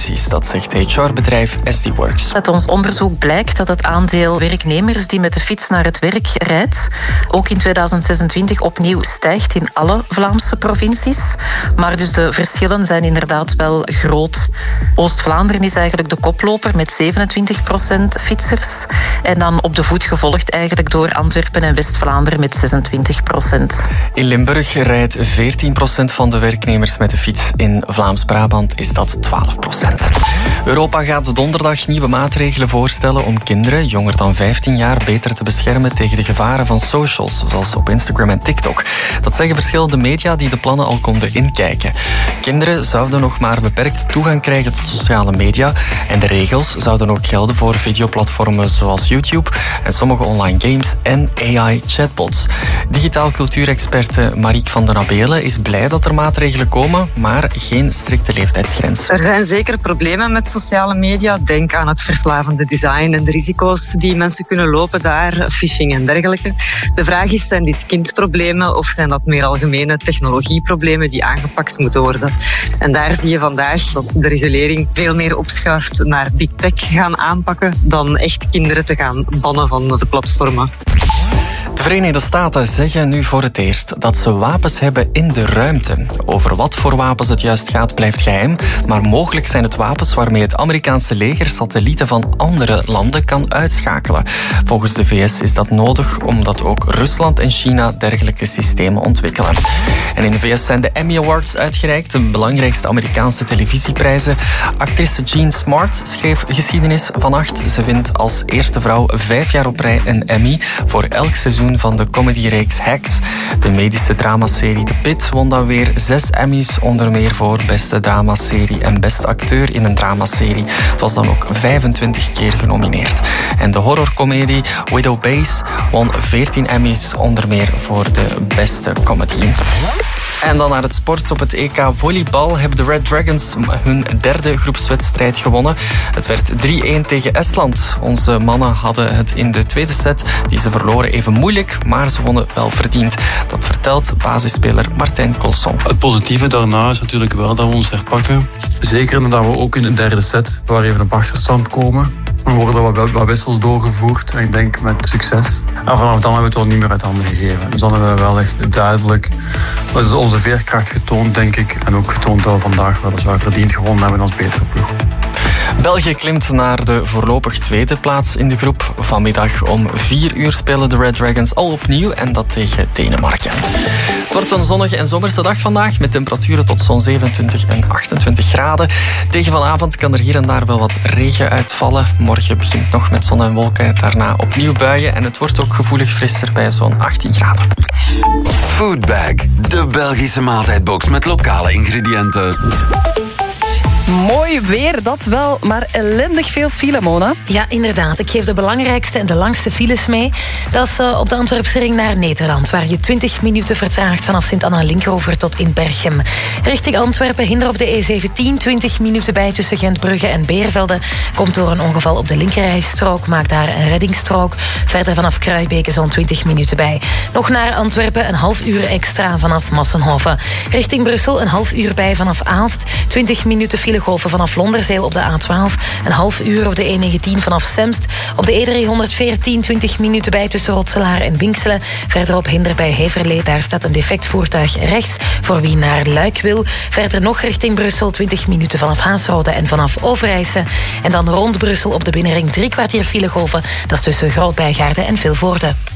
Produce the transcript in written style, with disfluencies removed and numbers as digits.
provincies. Dat zegt HR-bedrijf SD Works. Uit ons onderzoek blijkt dat het aandeel werknemers die met de fiets naar het werk rijdt ook in 2026 opnieuw stijgt in alle Vlaamse provincies. Maar dus de verschillen zijn inderdaad wel groot. Oost-Vlaanderen is eigenlijk de koploper met 27% fietsers. En dan op de voet gevolgd eigenlijk door Antwerpen en West-Vlaanderen met 26%. In Limburg rijdt 14% van de werknemers met de fiets. In Vlaams-Brabant is dat 12%. Europa gaat donderdag nieuwe maatregelen voorstellen om kinderen jonger dan 15 jaar beter te beschermen tegen de gevaren van socials, zoals op Instagram en TikTok. Dat zeggen verschillende media die de plannen al konden inkijken. Kinderen zouden nog maar beperkt toegang krijgen tot sociale media en de regels zouden ook gelden voor videoplatformen zoals YouTube en sommige online games en AI-chatbots. Digitaal cultuurexperte Marieke van den Abelen is blij dat er maatregelen komen, maar geen strikte leeftijdsgrens. Er zijn zeker problemen met sociale media. Denk aan het verslavende design en de risico's die mensen kunnen lopen daar, phishing en dergelijke. De vraag is, zijn dit kindproblemen of zijn dat meer algemene technologieproblemen die aangepakt moeten worden? En daar zie je vandaag dat de regulering veel meer opschuift naar big tech gaan aanpakken dan echt kinderen te gaan bannen van de platformen. De Verenigde Staten zeggen nu voor het eerst dat ze wapens hebben in de ruimte. Over wat voor wapens het juist gaat blijft geheim, maar mogelijk zijn het wapens waarmee het Amerikaanse leger satellieten van andere landen kan uitschakelen. Volgens de VS is dat nodig omdat ook Rusland en China dergelijke systemen ontwikkelen. En in de VS zijn de Emmy Awards uitgereikt, de belangrijkste Amerikaanse televisieprijzen. Actrice Jean Smart schreef geschiedenis van 8. Ze wint als eerste vrouw 5 jaar op rij een Emmy voor elk seizoen van de comedyreeks Hacks. De medische dramaserie The Pitt won dan weer 6 Emmys, onder meer voor beste dramaserie en beste acteur in een dramaserie. Het was dan ook 25 keer genomineerd. En de horrorcomedie Widow Base won 14 Emmys, onder meer voor de beste comedy. En dan naar het sport. Op het EK volleybal hebben de Red Dragons hun derde groepswedstrijd gewonnen. Het werd 3-1 tegen Estland. Onze mannen hadden het in de tweede set, die ze verloren, even moeilijk, maar ze wonnen wel verdiend. Dat vertelt basisspeler Martijn Colson. Het positieve daarna is natuurlijk wel dat we ons herpakken. Zeker nadat we ook in de derde set, waar even op achterstand komen. Er worden wat wissels doorgevoerd en ik denk met succes. En vanaf dan hebben we het wel niet meer uit handen gegeven. Dus dan hebben we wel echt duidelijk onze veerkracht getoond, denk ik. En ook getoond dat we vandaag weliswaar verdiend gewonnen hebben als betere ploeg. België klimt naar de voorlopig tweede plaats in de groep. Vanmiddag om 4 uur spelen de Red Dragons al opnieuw en dat tegen Denemarken. Het wordt een zonnige en zomerse dag vandaag met temperaturen tot zo'n 27 en 28 graden. Tegen vanavond kan er hier en daar wel wat regen uitvallen. Morgen begint nog met zon en wolken, daarna opnieuw buien en het wordt ook gevoelig frisser bij zo'n 18 graden. Foodbag, de Belgische maaltijdbox met lokale ingrediënten. Mooi weer, dat wel, maar ellendig veel file, Mona. Ja, inderdaad. Ik geef de belangrijkste en de langste files mee. Dat is op de Antwerpse ring naar Nederland, waar je 20 minuten vertraagt vanaf Sint-Anna-Linkeroever tot in Berchem. Richting Antwerpen, hinder op de E17, 20 minuten bij tussen Gentbrugge en Beervelde. Komt door een ongeval op de linkerrijstrook, maakt daar een reddingsstrook. Verder vanaf Kruijbeke zo'n 20 minuten bij. Nog naar Antwerpen, een half uur extra vanaf Massenhoven. Richting Brussel, een half uur bij vanaf Aalst. 20 minuten file golven vanaf Londerzeel op de A12. Een half uur op de E19 vanaf Semst. Op de E314 20 minuten bij tussen Rotselaar en Winkselen. Verderop hinder bij Heverlee. Daar staat een defect voertuig rechts voor wie naar Luik wil. Verder nog richting Brussel 20 minuten vanaf Haasrode en vanaf Overijse. En dan rond Brussel op de binnenring 3 kwartier file golven. Dat is tussen Groot-Bijgaarden en Vilvoorde.